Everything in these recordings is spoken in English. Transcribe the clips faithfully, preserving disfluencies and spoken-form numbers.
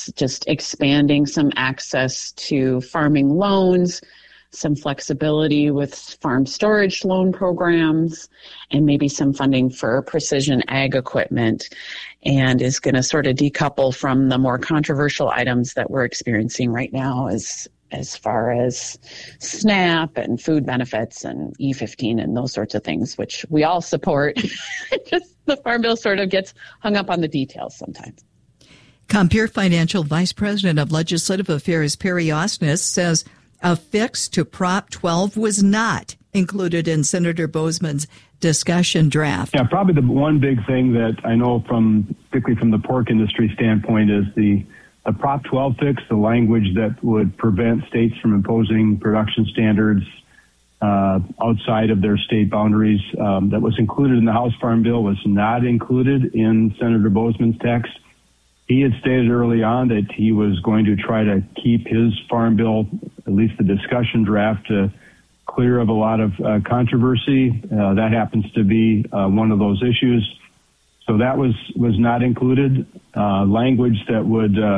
is just expanding some access to farming loans, some flexibility with farm storage loan programs, and maybe some funding for precision ag equipment, and is going to sort of decouple from the more controversial items that we're experiencing right now as as far as SNAP and food benefits and E fifteen and those sorts of things, which we all support. Just the Farm Bill sort of gets hung up on the details sometimes. Compeer Financial Vice President of Legislative Affairs Perry Osnes says a fix to Prop twelve was not included in Senator Boozman's discussion draft. Yeah, probably the one big thing that I know from, particularly from the pork industry standpoint, is the, the Prop twelve fix, the language that would prevent states from imposing production standards uh, outside of their state boundaries, um, that was included in the House Farm Bill, was not included in Senator Boozman's text. He had stated early on that he was going to try to keep his farm bill, at least the discussion draft, uh, clear of a lot of uh, controversy. Uh, that happens to be uh, one of those issues. So that was, was not included. Uh, language that would uh,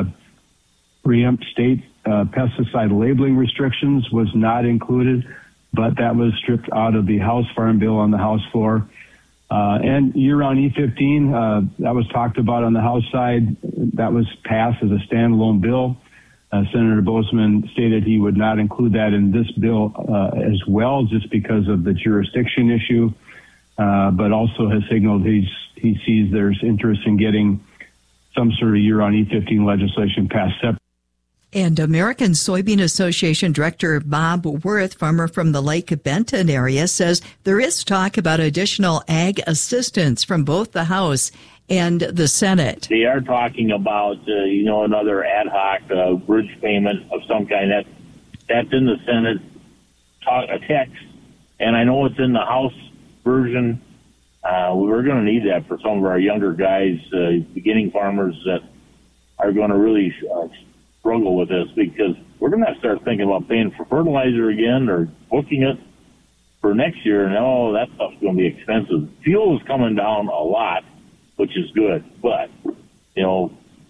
preempt state uh, pesticide labeling restrictions was not included, but that was stripped out of the House Farm Bill on the House floor. Uh, and year-round E fifteen, uh, that was talked about on the House side. That was passed as a standalone bill. Uh, Senator Boozman stated he would not include that in this bill uh, as well, just because of the jurisdiction issue, uh, but also has signaled he's, he sees there's interest in getting some sort of year-round E fifteen legislation passed separately. And American Soybean Association Director Bob Worth, farmer from the Lake Benton area, says there is talk about additional ag assistance from both the House and the Senate. They are talking about, uh, you know, another ad hoc uh, bridge payment of some kind. That, that's in the Senate talk, a text, and I know it's in the House version. Uh, we're going to need that for some of our younger guys, uh, beginning farmers that are going to really uh, struggle with this, because we're going to have to start thinking about paying for fertilizer again or booking it for next year, and all that stuff's going to be expensive. Fuel is coming down a lot, which is good, but, you know.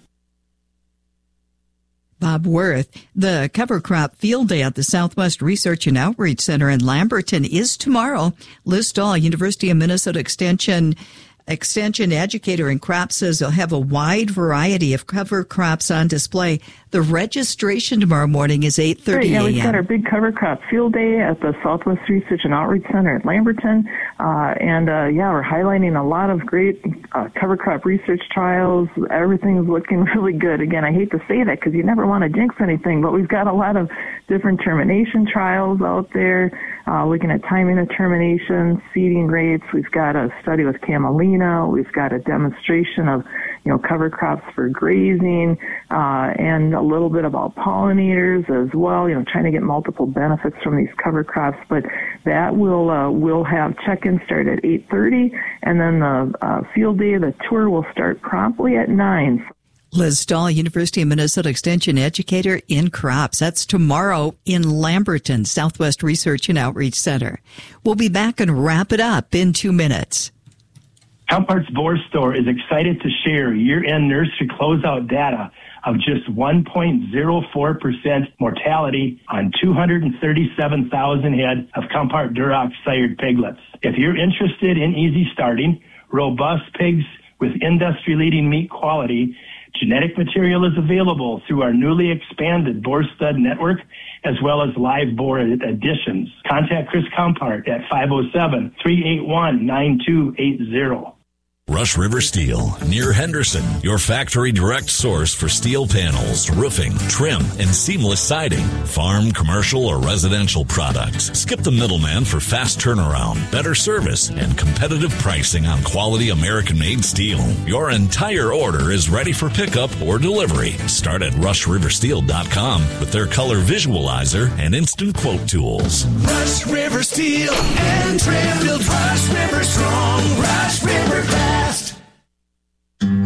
Bob Worth, the cover crop field day at the Southwest Research and Outreach Center in Lamberton is tomorrow. Liz Dahl, University of Minnesota Extension Extension educator in crops, says they'll have a wide variety of cover crops on display. The registration tomorrow morning is eight thirty a.m. Right, yeah, we've got our big cover crop field day at the Southwest Research and Outreach Center at Lamberton. Uh, and, uh, yeah, we're highlighting a lot of great uh, cover crop research trials. Everything's looking really good. Again, I hate to say that because you never want to jinx anything, but we've got a lot of different termination trials out there, uh, looking at timing of termination, seeding rates. We've got a study with camelina. We've got a demonstration of, you know, cover crops for grazing, uh, and a little bit about pollinators as well, you know, trying to get multiple benefits from these cover crops. But that will, uh, will have check-in start at eight thirty, and then the uh, field day, the tour will start promptly at nine. Liz Dahl, University of Minnesota Extension educator in crops. That's tomorrow in Lamberton, Southwest Research and Outreach Center. We'll be back and wrap it up in two minutes. Compart's Boar Store is excited to share year-end nursery closeout data of just one point zero four percent mortality on two hundred thirty-seven thousand head of Compart Duroc sired piglets. If you're interested in easy starting, robust pigs with industry-leading meat quality, genetic material is available through our newly expanded Boar Stud network, as well as live boar additions. Contact Chris Compart at five oh seven, three eight one, nine two eight zero. Rush River Steel, near Henderson, your factory direct source for steel panels, roofing, trim, and seamless siding. Farm, commercial, or residential products. Skip the middleman for fast turnaround, better service, and competitive pricing on quality American-made steel. Your entire order is ready for pickup or delivery. Start at rush river steel dot com with their color visualizer and instant quote tools. Rush River Steel and Trim, build Rush River strong, Rush River fast.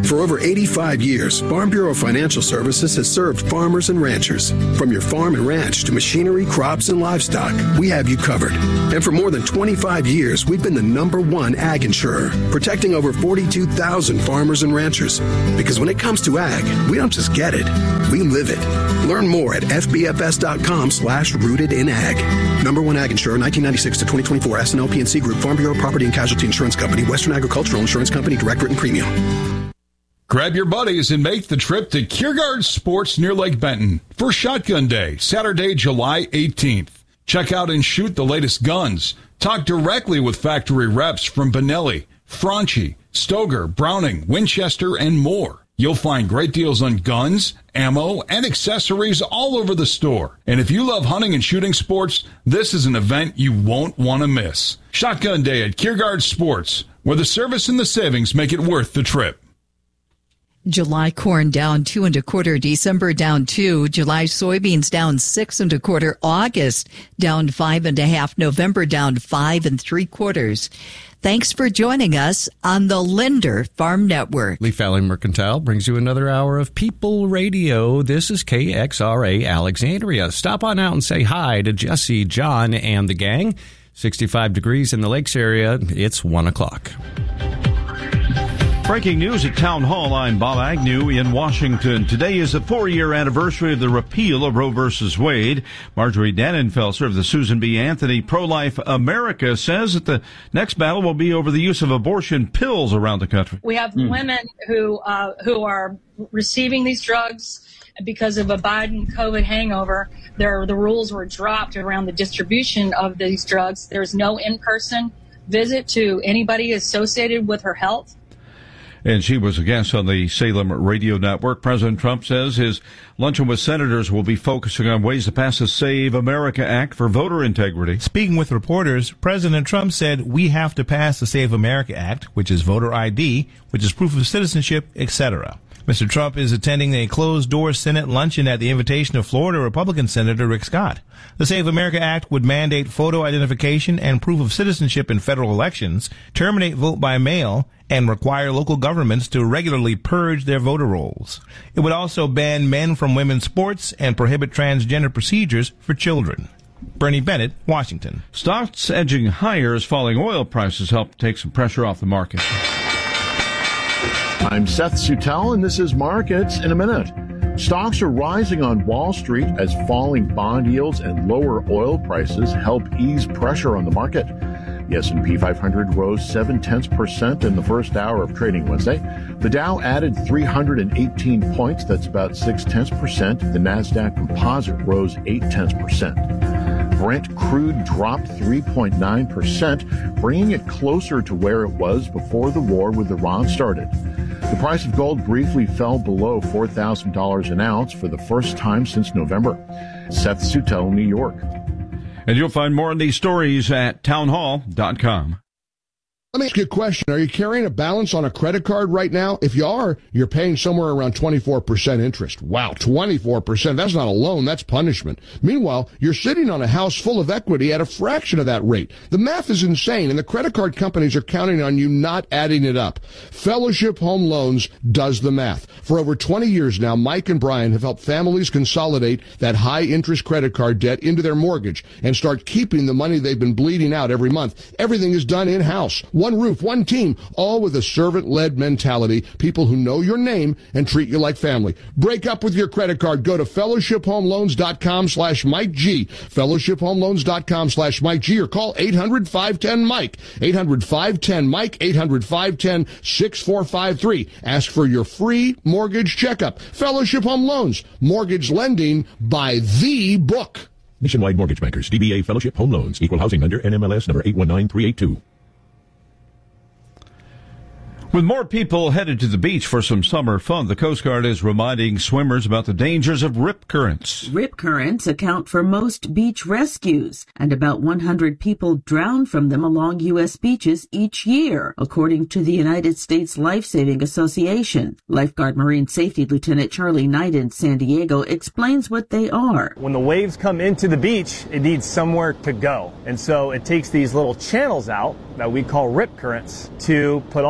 For over eighty-five years, Farm Bureau Financial Services has served farmers and ranchers. From your farm and ranch to machinery, crops, and livestock, we have you covered. And for more than twenty-five years, we've been the number one ag insurer, protecting over forty-two thousand farmers and ranchers. Because when it comes to ag, we don't just get it, we live it. Learn more at f b f s dot com slash rooted in ag. Number one ag insurer, nineteen ninety-six to twenty twenty-four, S and L P N C Group, Farm Bureau Property and Casualty Insurance Company, Western Agricultural Insurance Company, direct written premium. Grab your buddies and make the trip to Kiergaard Sports near Lake Benton for Shotgun Day, Saturday, July eighteenth. Check out and shoot the latest guns. Talk directly with factory reps from Benelli, Franchi, Stoger, Browning, Winchester, and more. You'll find great deals on guns, ammo, and accessories all over the store. And if you love hunting and shooting sports, this is an event you won't want to miss. Shotgun Day at Kiergaard Sports, where the service and the savings make it worth the trip. July corn down two and a quarter, December down two, July soybeans down six and a quarter, August down five and a half, November down five and three quarters. Thanks for joining us on the Linder Farm Network. Leaf Valley Mercantile brings you another hour of People Radio. This is K X R A Alexandria. Stop on out and say hi to Jesse, John, and the gang. sixty-five degrees in the Lakes area. It's one o'clock. Breaking news at Town Hall. I'm Bob Agnew in Washington. Today is the four-year anniversary of the repeal of Roe versus Wade. Marjorie Dannenfelser of the Susan B. Anthony Pro-Life America says that the next battle will be over the use of abortion pills around the country. We have mm. women who uh, who are receiving these drugs because of a Biden COVID hangover. There, the rules were dropped around the distribution of these drugs. There's no in-person visit to anybody associated with her health. And she was a guest on the Salem Radio Network. President Trump says his luncheon with senators will be focusing on ways to pass the Save America Act for voter integrity. Speaking with reporters, President Trump said we have to pass the Save America Act, which is voter I D, which is proof of citizenship, et cetera. Mister Trump is attending a closed-door Senate luncheon at the invitation of Florida Republican Senator Rick Scott. The Save America Act would mandate photo identification and proof of citizenship in federal elections, terminate vote by mail, and require local governments to regularly purge their voter rolls. It would also ban men from women's sports and prohibit transgender procedures for children. Bernie Bennett, Washington. Stocks edging higher as falling oil prices help take some pressure off the market. I'm Seth Sutell, and this is Markets in a Minute. Stocks are rising on Wall Street as falling bond yields and lower oil prices help ease pressure on the market. The S and P five hundred rose seven tenths percent in the first hour of trading Wednesday. The Dow added three hundred eighteen points. That's about six tenths percent. The Nasdaq Composite rose eight tenths percent. Brent crude dropped three point nine percent, bringing it closer to where it was before the war with Iran started. The price of gold briefly fell below four thousand dollars an ounce for the first time since November. Seth Sutell, New York. And you'll find more on these stories at townhall dot com. Let me ask you a question. Are you carrying a balance on a credit card right now? If you are, you're paying somewhere around twenty-four percent interest. Wow, twenty-four percent. That's not a loan. That's punishment. Meanwhile, you're sitting on a house full of equity at a fraction of that rate. The math is insane, and the credit card companies are counting on you not adding it up. Fellowship Home Loans does the math. For over twenty years now, Mike and Brian have helped families consolidate that high-interest credit card debt into their mortgage and start keeping the money they've been bleeding out every month. Everything is done in-house. One roof, one team, all with a servant-led mentality, people who know your name and treat you like family. Break up with your credit card. Go to fellowship home loans dot com slash Mike G, fellowship home loans dot com slash Mike G, or call eight hundred, five one zero, Mike, eight hundred, five one zero, Mike, eight hundred, five one zero, six four five three. Ask for your free mortgage checkup. Fellowship Home Loans, mortgage lending by the book. Nationwide Mortgage Bankers, D B A Fellowship Home Loans, equal housing lender, N M L S number eight one nine three eight two. With more people headed to the beach for some summer fun, the Coast Guard is reminding swimmers about the dangers of rip currents. Rip currents account for most beach rescues, and about one hundred people drown from them along U S beaches each year, according to the United States Life-Saving Association. Lifeguard Marine Safety Lieutenant Charlie Knight in San Diego explains what they are. When the waves come into the beach, it needs somewhere to go. And so it takes these little channels out that we call rip currents to put all that water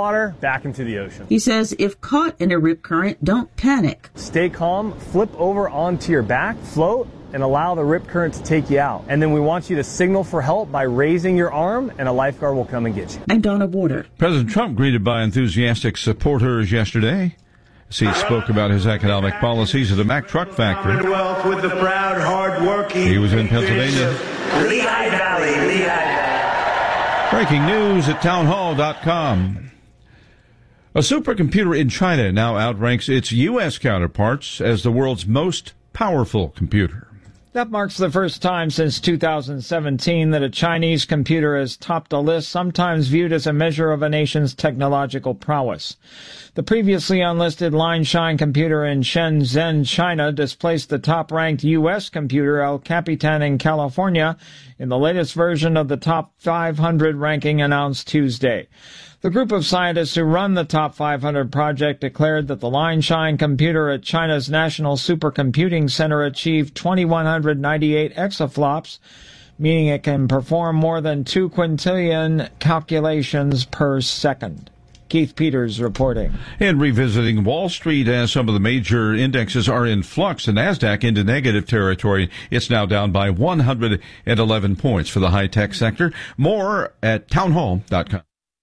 water, back into the ocean. He says if caught in a rip current, don't panic. Stay calm, flip over onto your back, float, and allow the rip current to take you out. And then we want you to signal for help by raising your arm, and a lifeguard will come and get you. I'm Donna Warder. President Trump greeted by enthusiastic supporters yesterday as he spoke about his economic policies at a Mack truck factory. Commonwealth with the proud, hard-working. He was in Pennsylvania. Lehigh Valley, Lehigh Valley. Breaking news at townhall dot com. A supercomputer in China now outranks its U S counterparts as the world's most powerful computer. That marks the first time since two thousand seventeen that a Chinese computer has topped a list sometimes viewed as a measure of a nation's technological prowess. The previously unlisted Line Shine computer in Shenzhen, China, displaced the top-ranked U S computer El Capitan in California in the latest version of the top five hundred ranking announced Tuesday. The group of scientists who run the Top five hundred project declared that the Line Shine computer at China's National Supercomputing Center achieved two thousand one hundred ninety-eight exaflops, meaning it can perform more than two quintillion calculations per second. Keith Peters reporting. And revisiting Wall Street as some of the major indexes are in flux. The NASDAQ into negative territory. It's now down by one hundred eleven points for the high-tech sector. More at townhall dot com.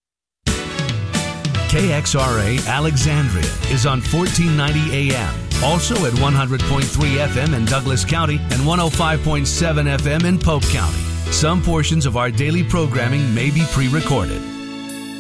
K X R A Alexandria is on fourteen ninety A M. Also at one hundred point three F M in Douglas County and one oh five point seven F M in Polk County. Some portions of our daily programming may be pre-recorded.